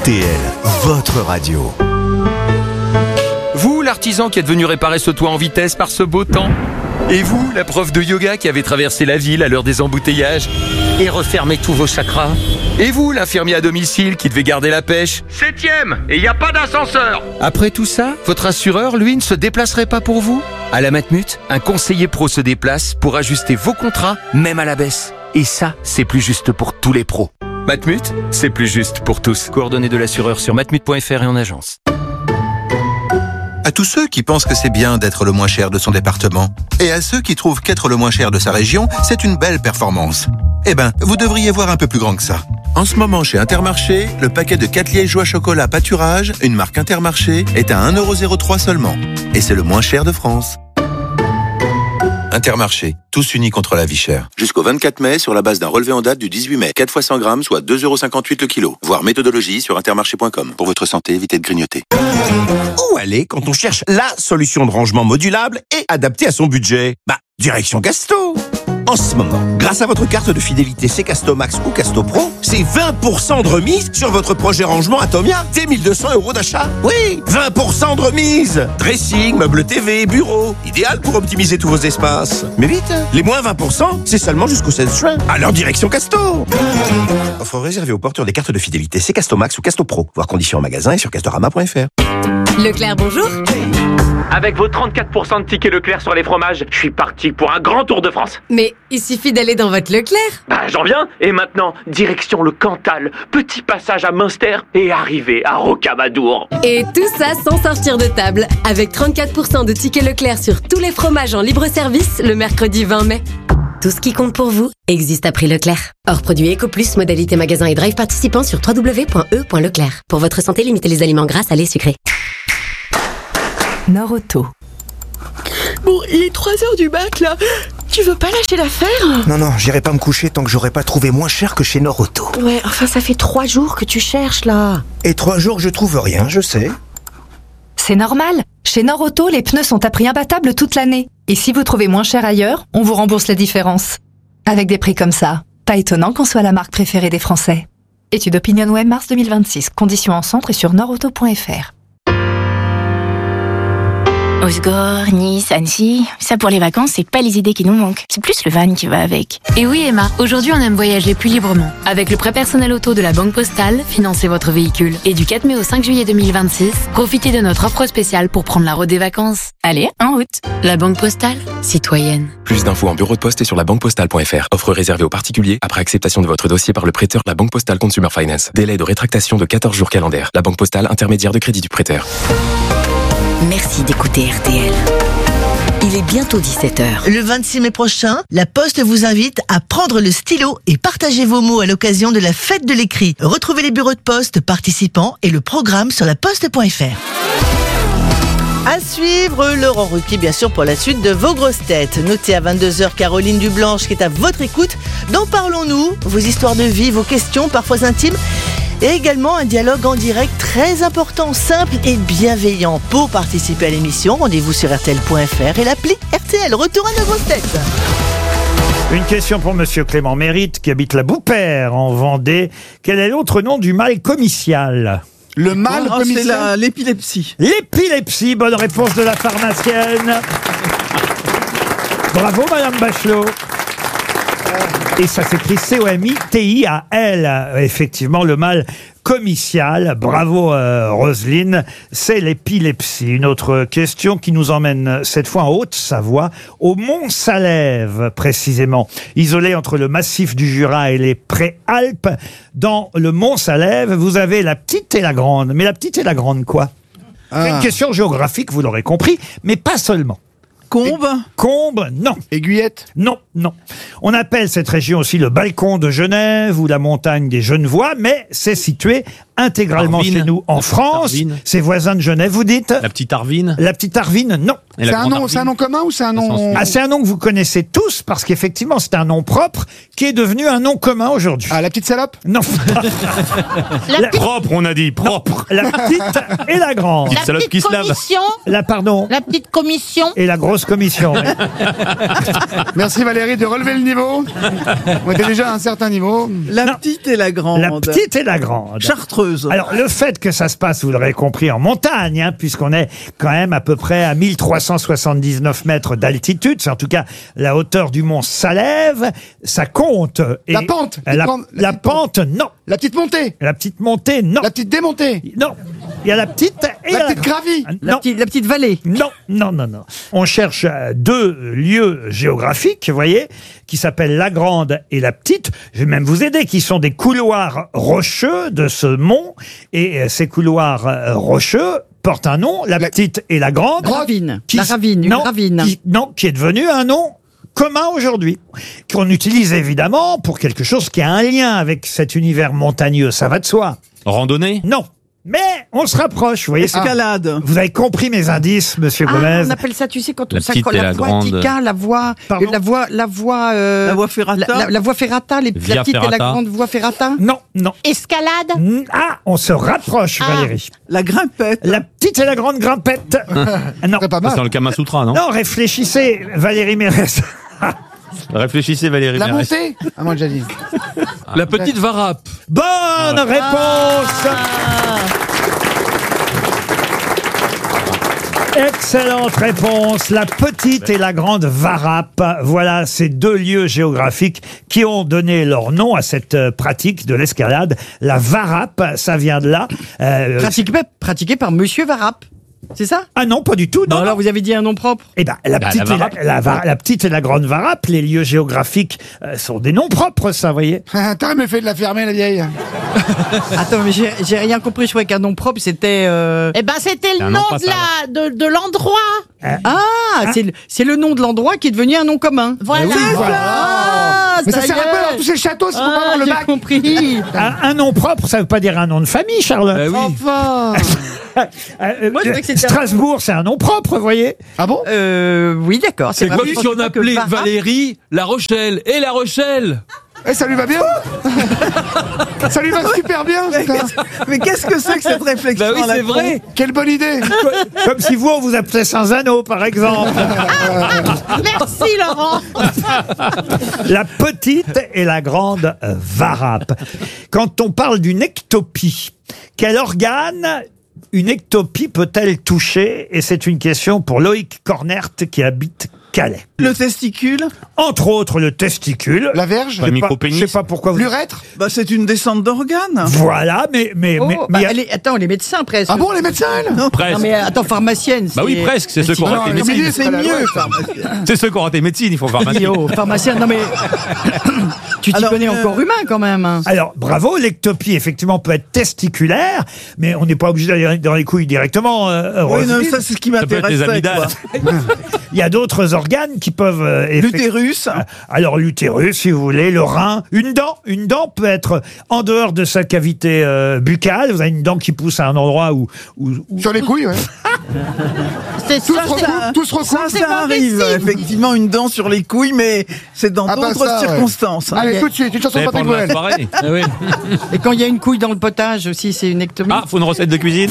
RTL, votre radio. Vous, l'artisan qui est venu réparer ce toit en vitesse par ce beau temps. Et vous, la prof de yoga qui avait traversé la ville à l'heure des embouteillages et refermé tous vos chakras. Et vous, l'infirmier à domicile qui devait garder la pêche. 7e, et il n'y a pas d'ascenseur. Après tout ça, votre assureur, lui, ne se déplacerait pas pour vous ? À la Matmut, un conseiller pro se déplace pour ajuster vos contrats, même à la baisse. Et ça, c'est plus juste pour tous les pros. Matmut, c'est plus juste pour tous. Coordonnées de l'assureur sur matmut.fr et en agence. À tous ceux qui pensent que c'est bien d'être le moins cher de son département, et à ceux qui trouvent qu'être le moins cher de sa région, c'est une belle performance. Eh ben, vous devriez voir un peu plus grand que ça. En ce moment, chez Intermarché, le paquet de 4 liégeois chocolat pâturage, une marque Intermarché, est à 1,03€ seulement. Et c'est le moins cher de France. Intermarché, tous unis contre la vie chère. Jusqu'au 24 mai, sur la base d'un relevé en date du 18 mai. 4 fois 100 grammes, soit 2,58€ le kilo. Voir méthodologie sur intermarché.com. Pour votre santé, évitez de grignoter. Où aller quand on cherche la solution de rangement modulable et adaptée à son budget ? Direction Casto. En ce moment, grâce à votre carte de fidélité C-Casto Max ou Casto Pro, c'est 20% de remise sur votre projet rangement Atomia dès 1 200€ d'achat. Oui, 20% de remise. Dressing, meubles TV, bureau. Idéal pour optimiser tous vos espaces. Mais vite, les moins 20%, c'est seulement jusqu'au 16 juin. Alors direction Casto. Offre réservée aux porteurs des cartes de fidélité C-Casto Max ou Casto Pro. Voir conditions en magasin et sur castorama.fr. Leclerc, bonjour. Avec vos 34% de tickets Leclerc sur les fromages, je suis parti pour un grand tour de France. Mais il suffit d'aller dans votre Leclerc. J'en viens. Et maintenant, direction le Cantal, petit passage à Münster et arrivée à Rocamadour. Et tout ça sans sortir de table, avec 34% de tickets Leclerc sur tous les fromages en libre service le mercredi 20 mai. Tout ce qui compte pour vous existe à prix Leclerc. Hors produit EcoPlus, modalité magasin et drive participant sur www.e.leclerc. Pour votre santé, limitez les aliments gras, salés, sucrés. Norauto. Bon, il est 3h du mat, là. Tu veux pas lâcher l'affaire ? Non, j'irai pas me coucher tant que j'aurai pas trouvé moins cher que chez Norauto. Ouais, enfin, ça fait 3 jours que tu cherches, là. Et 3 jours, je trouve rien, je sais. C'est normal. Chez Norauto, les pneus sont à prix imbattable toute l'année. Et si vous trouvez moins cher ailleurs, on vous rembourse la différence. Avec des prix comme ça, pas étonnant qu'on soit la marque préférée des Français. Étude OpinionWay mars 2026. Conditions en centre et sur norauto.fr. Osgore, Nice, Annecy, ça pour les vacances, c'est pas les idées qui nous manquent. C'est plus le van qui va avec. Et oui Emma, aujourd'hui on aime voyager plus librement. Avec le prêt personnel auto de la Banque Postale, financez votre véhicule. Et du 4 mai au 5 juillet 2026, profitez de notre offre spéciale pour prendre la route des vacances. Allez, en route. La Banque Postale, citoyenne. Plus d'infos en bureau de poste et sur labanquepostale.fr. Offre réservée aux particuliers après acceptation de votre dossier par le prêteur La Banque Postale Consumer Finance. Délai de rétractation de 14 jours calendaires. La Banque Postale, intermédiaire de crédit du prêteur. Merci d'écouter RTL. Il est bientôt 17h. Le 26 mai prochain, La Poste vous invite à prendre le stylo et partager vos mots à l'occasion de la fête de l'écrit. Retrouvez les bureaux de poste participants et le programme sur laposte.fr. À suivre, Laurent Ruquier, bien sûr, pour la suite de vos grosses têtes. Notez à 22h Caroline Dublanche qui est à votre écoute. Dans Parlons-nous, vos histoires de vie, vos questions, parfois intimes. Et également un dialogue en direct très important, simple et bienveillant. Pour participer à l'émission, rendez-vous sur RTL.fr et l'appli RTL. Retour à nos grosses têtes. Une question pour Monsieur Clément Mérite qui habite la Boupère en Vendée. Quel est l'autre nom du mal commercial ? Le mal commercial, c'est l'épilepsie. L'épilepsie, bonne réponse de la pharmacienne. Bravo Madame Bachelot. Et ça s'écrit C-O-M-I-T-I-A-L. Effectivement, le mal commercial. Bravo Roselyne, c'est l'épilepsie. Une autre question qui nous emmène cette fois en Haute-Savoie, au Mont-Salève précisément. Isolé entre le massif du Jura et les Préalpes, dans le Mont-Salève, vous avez la petite et la grande. Mais la petite et la grande quoi ? C'est une question géographique, vous l'aurez compris, mais pas seulement. Combe ? Combe, non. Aiguillette ? Non. On appelle cette région aussi le balcon de Genève ou la montagne des Genevois, mais c'est situé intégralement chez nous en France. C'est voisin de Genève, vous dites ? La petite Arvine ? La petite Arvine, non. C'est un nom commun ou c'est un nom... C'est un nom que vous connaissez tous parce qu'effectivement c'est un nom propre qui est devenu un nom commun aujourd'hui. La petite salope ? Non. Propre, on a dit, propre. La petite et la grande. Petite salope qui se lave. La petite commission. Et la grosse grosse commission. Oui. Merci Valérie de relever le niveau. On était déjà à un certain niveau. La petite et la grande. La petite et la grande. Chartreuse. Alors, le fait que ça se passe, vous l'aurez compris, en montagne, hein, puisqu'on est quand même à peu près à 1379 mètres d'altitude, c'est en tout cas la hauteur du mont Salève, ça compte. Et La pente. La pente, non. La petite montée. La petite montée, non. La petite démontée. Non. Il y a la petite et La petite gravie. Non. La petite vallée. Non, non, non, non. On cherche deux lieux géographiques, vous voyez, qui s'appellent la Grande et la Petite. Je vais même vous aider, qui sont des couloirs rocheux de ce mont. Et ces couloirs rocheux portent un nom, la Petite et la Grande. Ravine. Qui- La ravine, une non, ravine. qui est devenu un nom commun aujourd'hui, qu'on utilise évidemment pour quelque chose qui a un lien avec cet univers montagneux, ça va de soi. Randonnée? Non. Mais on se rapproche, vous voyez. Escalade. Vous avez compris mes indices, monsieur Gomez. On appelle ça, tu sais, quand on La petite s'accroche et la la voie grande. Tika, la voie, Pardon la voie ferrata. la voie ferrata, la Via petite et la ferrata. grande voie ferrata. Non, non. Escalade. Ah, on se rapproche, Valérie. La grimpette. La petite et la grande grimpette. Non. C'est pas C'est mal. dans le Kama Sutra, non? Non, réfléchissez, Valérie Mérès. Réfléchissez, Valérie La Mérès. montée. Ah, moi déjà dit. La petite Varap. Bonne réponse. Excellente réponse. La petite et la grande Varap. Voilà ces deux lieux géographiques qui ont donné leur nom à cette pratique de l'escalade. La Varap, ça vient de là. Pratiqué par Monsieur Varap. C'est ça? Ah non, pas du tout. Non, alors vous avez dit un nom propre? Eh ben, la petite, Varap. la petite et la grande Varap, les lieux géographiques sont des noms propres, ça, vous voyez. T'aurais mieux fait de la fermer, la vieille. Attends, mais j'ai rien compris. Je croyais qu'un nom propre, c'était. Eh ben, c'était C'est un le nom nom pas de l'endroit. C'est le nom de l'endroit qui est devenu un nom commun. Voilà. Ah, Mais ça y sert un peu est. dans tous ces châteaux, c'est pour pas avoir le J'ai bac. compris. Un nom propre, ça veut pas dire un nom de famille, Charles. Enfin. Moi, je croyais que c'était un- Strasbourg, c'est un nom propre, vous voyez. Ah bon? Oui, d'accord. C'est vrai, comme je si on pensais que appelait Varap- Valérie La Rochelle. Et La Rochelle! Eh, ça lui va bien? Ça lui va super bien. putain. Mais qu'est-ce que c'est que cette réflexion Bah oui, à la c'est con vrai. Quelle bonne idée. Comme si vous, on vous appelait Saint-Zano, par exemple. Merci, Laurent. La petite et la grande Varap. Quand on parle d'une ectopie, quel organe une ectopie peut-elle toucher? Et c'est une question pour Loïc Cornert qui habite Calais. Le testicule. Entre autres, le testicule. La verge. Je sais pas- micro-pénis. Je sais pas pourquoi vous... L'urètre. Bah, c'est une descente d'organes. Voilà, mais Attends, les médecins presque. Ah bon, les médecins, elles? Non, Presque. mais attends, pharmacienne. Bah oui, c'est- presque. C'est ceux qui ont Non, raté le médecine. ministre, C'est la loi. mieux, pharmacien. C'est ceux qui ont raté médecine, il faut pharmacie. Pharmacien, non mais tu t'y Alors, connais encore humain quand même. Hein. Alors, bravo, l'ectopie, effectivement, peut être testiculaire, mais on n'est pas obligé d'aller dans les couilles directement. Oui, non, Roselyne. ça, c'est ce qui Ça peut être les m'intéressait. amygdales. quoi. Il y a d'autres organes qui peuvent... L'utérus. Alors, l'utérus, si vous voulez, le rein, une dent. Une dent peut être en dehors de sa cavité buccale. Vous avez une dent qui pousse à un endroit où... Sur les couilles, ouais. C'est Tout ça, se recoupe, tout se recoupe. Ça arrive, effectivement, une dent sur les couilles, mais c'est dans Ah bah d'autres ça, ouais. circonstances. hein. Allez, tout de suite, une chanson de Ça Patrick dépend de la Bruel. soirée. Ah oui. Et quand il y a une couille dans le potage aussi, c'est une ectomie. Ah, faut une recette de cuisine.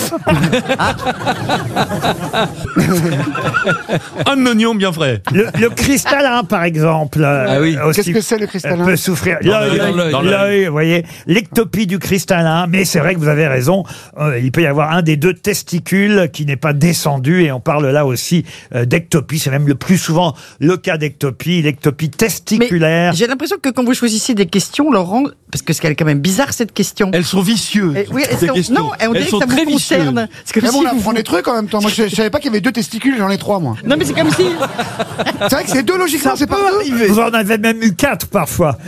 Un oignon bien frais. Le cristallin, par exemple. Ah oui. aussi, Qu'est-ce que c'est, le cristallin? peut souffrir. Dans l'œil. Dans l'œil. L'œil, vous voyez. L'ectopie du cristallin. Mais c'est vrai que vous avez raison. Il peut y avoir un des deux testicules qui n'est pas descendu. Et on parle là aussi d'ectopie. C'est même le plus souvent le cas d'ectopie. L'ectopie testiculaire. J'ai l'impression que quand vous choisissez des questions, Laurent, parce que c'est quand même bizarre cette question. Elles sont vicieuses. Oui, ces questions. non, on dirait Elles que sont ça très vous vicieuses. concerne. C'est comme Mais bon, si on vous- apprend des trucs en même temps. Moi, je savais pas qu'il y avait deux testicules, j'en ai 3, moi. Non, mais c'est comme si. C'est vrai que c'est deux, logiquement, c'est pas deux. Vous en avez même eu 4 parfois.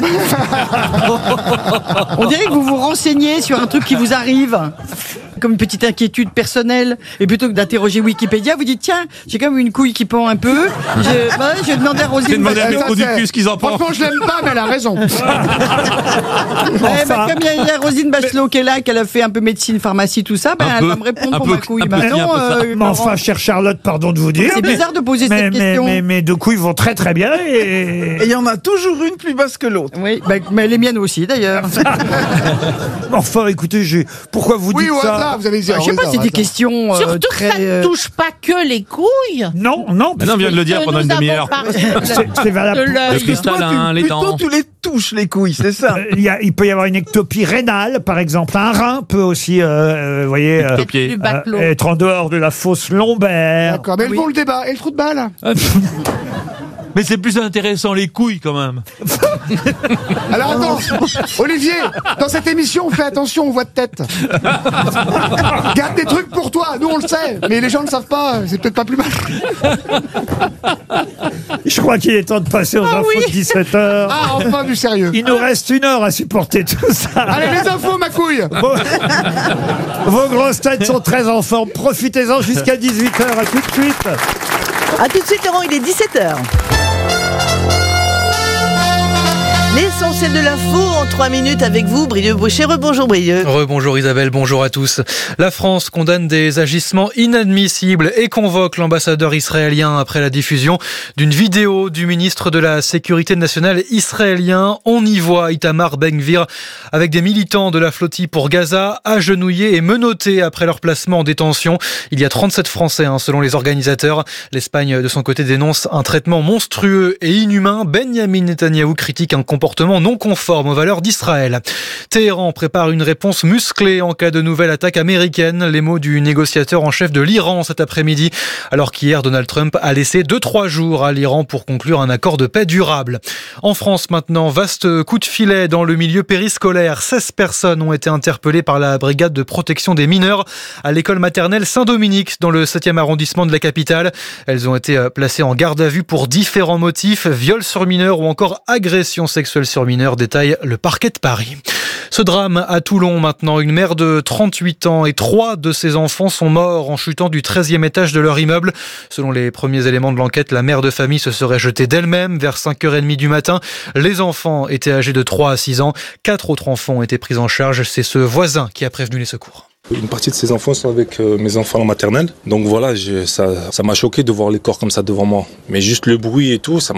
On dirait que vous vous renseignez sur un truc qui vous arrive. Comme une petite inquiétude personnelle. Et plutôt que d'interroger Wikipédia, vous dites tiens, j'ai quand même une couille qui pend un peu. Je vais demander à C'est Roselyne. demander à Ça, métro du c'est- cul ce qu'ils en pensent. Franchement, je l'aime pas, mais elle a raison. Ouais, bah, comme il y a Roselyne Bachelot qui est là, qu'elle a fait un peu médecine, pharmacie, tout ça, ben, Un elle peu, va me répondre un pour peu, ma couille. un peu, Bah si, un non, peu ça. Mais enfin, chère Charlotte, pardon de vous dire. C'est mais- bizarre de poser mais, cette mais, question. mais deux couilles vont très très bien. Et il y en a toujours une plus basse que l'autre. Oui, bah, mais les miennes aussi d'ailleurs. Enfin, écoutez, pourquoi vous Oui, dites au ça? hasard. ça, vous avez Je sais pas, c'est des questions Surtout très... que ça ne touche pas que les couilles. Non. Mais non, on vient de le dire pendant une demi-heure. C'est valable. Le cristallin, les dents. Plutôt tu les touches les couilles, c'est ça. Il peut y avoir une ectopie rénale, par exemple. Un rein peut aussi, vous voyez, être en dehors de la fosse lombaire. D'accord, mais elles vont le débat. Et le trou de balle? Mais c'est plus intéressant les couilles quand même. Alors attends, Olivier, dans cette émission, on fait attention aux voix de tête. Garde des trucs pour toi, nous on le sait, mais les gens ne le savent pas, c'est peut-être pas plus mal. Je crois qu'il est temps de passer aux infos de 17h. Ah, enfin du sérieux. Il nous reste 1 heure à supporter tout ça. Allez, les infos, ma couille. Vos grosses têtes sont très en forme. Profitez-en jusqu'à 18h. À tout de suite. A tout de suite, Laurent, il est 17h. L'essentiel de l'info en 3 minutes avec vous, Brieux Boucher. Rebonjour Brieux. Rebonjour Isabelle, bonjour à tous. La France condamne des agissements inadmissibles et convoque l'ambassadeur israélien après la diffusion d'une vidéo du ministre de la Sécurité nationale israélien. On y voit Itamar Ben-Gvir avec des militants de la flottille pour Gaza agenouillés et menottés après leur placement en détention. Il y a 37 Français selon les organisateurs. L'Espagne de son côté dénonce un traitement monstrueux et inhumain. Benyamin Netanyahou critique un comportement non conforme aux valeurs d'Israël. Téhéran prépare une réponse musclée en cas de nouvelle attaque américaine. Les mots du négociateur en chef de l'Iran cet après-midi, alors qu'hier Donald Trump a laissé 2-3 jours à l'Iran pour conclure un accord de paix durable. En France maintenant, vaste coup de filet dans le milieu périscolaire. 16 personnes ont été interpellées par la brigade de protection des mineurs à l'école maternelle Saint-Dominique dans le 7e arrondissement de la capitale. Elles ont été placées en garde à vue pour différents motifs, viol sur mineurs ou encore agression sexuelle sur mineurs, détaille le parquet de Paris. Ce drame à Toulon maintenant, une mère de 38 ans et 3 de ses enfants sont morts en chutant du 13e étage de leur immeuble. Selon les premiers éléments de l'enquête, la mère de famille se serait jetée d'elle-même vers 5h30 du matin. Les enfants étaient âgés de 3 à 6 ans. 4 autres enfants ont été pris en charge. C'est ce voisin qui a prévenu les secours. Une partie de ces enfants sont avec mes enfants en maternelle. Donc voilà, ça m'a choqué de voir les corps comme ça devant moi. Mais juste le bruit et tout, ça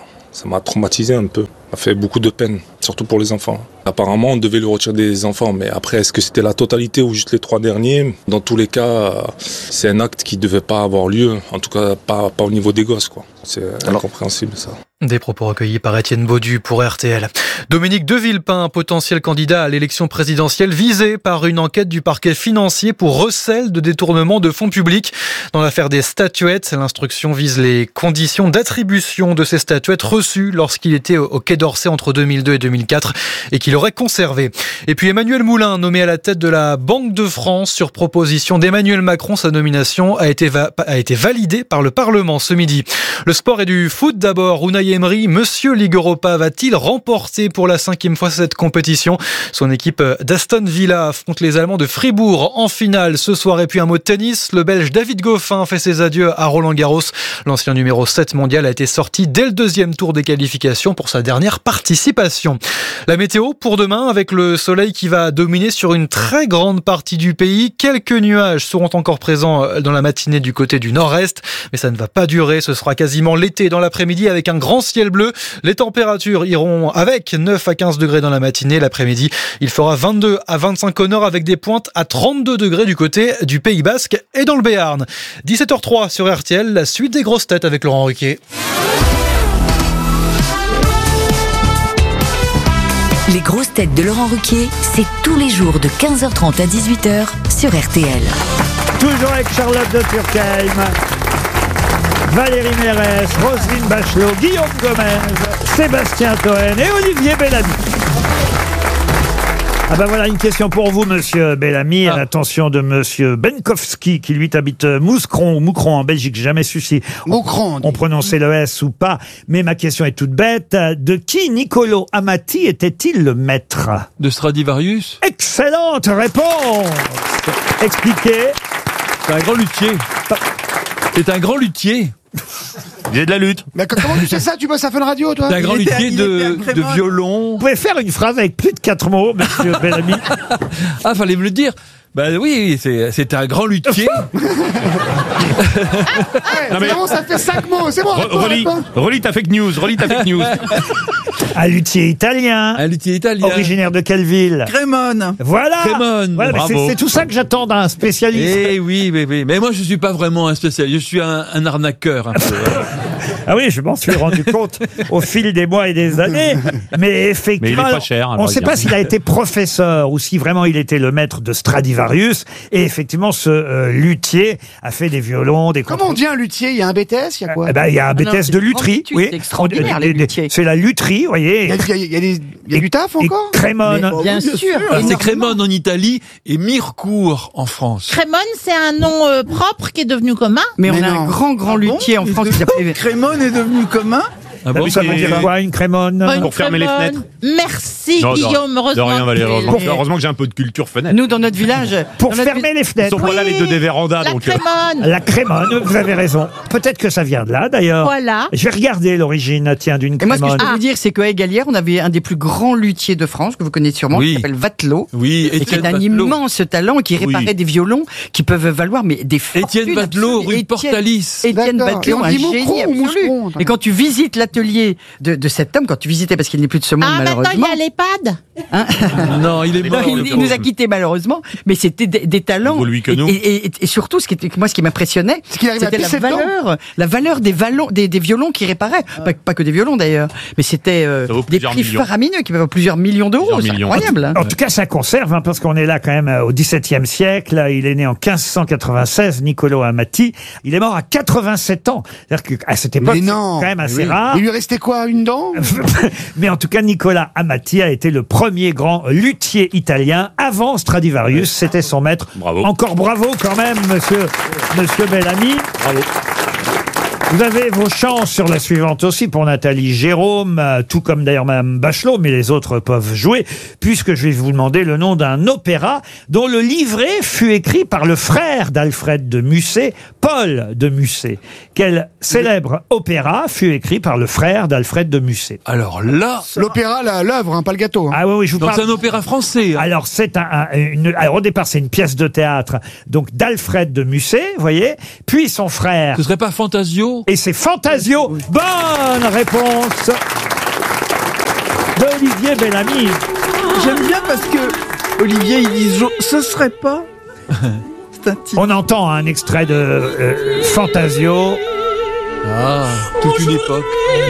m'a traumatisé un peu. Ça fait beaucoup de peine, surtout pour les enfants. Apparemment, on devait le retirer des enfants, mais après, est-ce que c'était la totalité ou juste les 3 derniers? Dans tous les cas, c'est un acte qui ne devait pas avoir lieu, en tout cas pas au niveau des gosses, quoi. C'est incompréhensible, ça. Des propos recueillis par Étienne Baudu pour RTL. Dominique de Villepin, potentiel candidat à l'élection présidentielle, visé par une enquête du parquet financier pour recel de détournement de fonds publics. Dans l'affaire des statuettes, l'instruction vise les conditions d'attribution de ces statuettes reçues lorsqu'il était au Quai d'Orsay entre 2002 et 2004 et qu'il aurait conservé. Et puis Emmanuel Moulin, nommé à la tête de la Banque de France sur proposition d'Emmanuel Macron, sa nomination a été validée par le Parlement ce midi. Le sport et du foot d'abord. Unai Emery, Monsieur Ligue Europa, va-t-il remporter pour la 5e fois cette compétition? Son équipe d'Aston Villa affronte les Allemands de Fribourg en finale ce soir. Et puis un mot de tennis, le Belge David Goffin fait ses adieux à Roland Garros. L'ancien numéro 7 mondial a été sorti dès le 2e tour des qualifications pour sa dernière participation. La météo pour demain, avec le soleil qui va dominer sur une très grande partie du pays. Quelques nuages seront encore présents dans la matinée du côté du nord-est, mais ça ne va pas durer. Ce sera quasiment l'été dans l'après-midi avec un grand ciel bleu. Les températures iront avec 9 à 15 degrés dans la matinée. L'après-midi, il fera 22 à 25 au nord avec des pointes à 32 degrés du côté du Pays Basque et dans le Béarn. 17h03 sur RTL, la suite des grosses têtes avec Laurent Ruquier. Les grosses têtes de Laurent Ruquier, c'est tous les jours de 15h30 à 18h sur RTL. Toujours avec Charlotte de Turckheim, Valérie Mérès, Roselyne Bachelot, Guillaume Gomez, Sébastien Toen et Olivier Bellamy. Ah ben voilà une question pour vous, monsieur Bellamy, à l'attention de monsieur Benkowski, qui lui habite Mouscron en Belgique. J'ai jamais su si on prononçait le S ou pas, mais ma question est toute bête. De qui Niccolò Amati était-il le maître? De Stradivarius. Excellente réponse. Expliquez. C'est un grand luthier. C'est un grand luthier. J'ai de la lutte. Mais comment tu sais ça? Tu bosses à Fun Radio, toi? C'est un grand luthier de violon. Vous pouvez faire une phrase avec plus de 4 mots, monsieur Bellamy? Ah, fallait me le dire. Bah oui, c'était un grand luthier. C'est bon, ça fait 5 mots, c'est bon. Relis ta fake news, Un luthier italien. Originaire de quelle ville? Crémone. Voilà. Crémone, Voilà, bravo. c'est tout ça que j'attends d'un spécialiste. Eh oui. Mais moi, je suis pas vraiment un spécialiste. Je suis un arnaqueur, un peu. Ah oui, je m'en suis rendu compte au fil des mois et des années. Mais effectivement, Mais il est pas cher, alors on ne sait il pas vient. s'il a été professeur ou si vraiment il était le maître de Stradivarius. Et effectivement, ce luthier a fait des violons, des Comment on dit un luthier? Il y a un BTS, il y a quoi? Eh ben, il y a un Ah non, BTS c'est de une lutherie. grande étude, c'est extraordinaire, les luthiers. C'est la lutherie, vous voyez. Il y a du taf encore? Crémone. Bien sûr. C'est Crémone en Italie et Mirecourt en France. Crémone, c'est un nom propre qui est devenu commun. Mais on a un grand luthier en France qui s'appelle Crémone est devenu commun. Ah bon, ça veut dire quoi, une crémone? Une Crémone. Merci Guillaume, heureusement. De rien, Valérie. que tu es là. Heureusement que j'ai un peu de culture fenêtre. Nous, dans notre village. Pour dans notre fermer les Ils fenêtres. sont pas là les deux des vérandas, La donc. Crémone. La crémone, vous avez raison. Peut-être que ça vient de là, d'ailleurs. Voilà. Je vais regarder l'origine, tiens, d'une Et moi, ce que je crémone. peux vous dire, c'est qu'à Égalière, on avait un des plus grands luthiers de France, que vous connaissez sûrement, Oui. qui s'appelle Vatelot. Oui, Et qui est Étienne d'un Vatelot. immense talent, qui réparait des violons qui peuvent valoir mais des fortunes. Étienne Vatelot, rue de Portalis. Étienne D'accord. Et Vatelot, on un dit génie moucheron ou absolu. moucheron? Et quand tu visites l'atelier de cet homme, quand tu visitais, parce qu'il n'est plus de ce monde Ah, maintenant il y malheureusement, a l'EHPAD. Non, il est mort. il nous a quittés malheureusement, mais c'était des talents. vaut lui que nous. Et surtout, ce qui m'impressionnait, C'est qu'il arrive à c'était pisser dedans. la valeur des violons qu'il réparait. Pas que des violons d'ailleurs, mais c'était Ça vaut des plusieurs prix millions. faramineux qui peuvent plusieurs millions d'euros. Plusieurs C'est millions. incroyable. Hein. En tout cas, ça conserve, hein, parce qu'on est là quand même au XVIIe siècle. Il est né en 1596, Niccolò Amati. Il est mort à 87 ans. C'est-à-dire qu'à cette époque, Mais c'est non. quand même assez Oui. rare. Il lui restait quoi, une dent? Mais en tout cas, Nicolas Amati a été le premier grand luthier italien avant Stradivarius. C'était son maître. Bravo. Encore bravo quand même, monsieur Bellamy. Bravo. Vous avez vos chances sur la suivante aussi pour Nathalie Jérôme, tout comme d'ailleurs Madame Bachelot, mais les autres peuvent jouer, puisque je vais vous demander le nom d'un opéra dont le livret fut écrit par le frère d'Alfred de Musset, Paul de Musset. Quel célèbre opéra fut écrit par le frère d'Alfred de Musset? Alors là, L'opéra, l'œuvre, hein, pas le gâteau. Hein. Ah oui, je vous donc parle. c'est un opéra français. hein. Alors, c'est alors, au départ, c'est une pièce de théâtre, donc d'Alfred de Musset, vous voyez, puis son frère. Ce serait pas Fantasio? Et c'est Fantasio. Bonne réponse d'Olivier Bellamy. J'aime bien parce que Olivier, il dit ce serait pas. C'est un titre. On entend un extrait de Fantasio. Ah, toute une époque.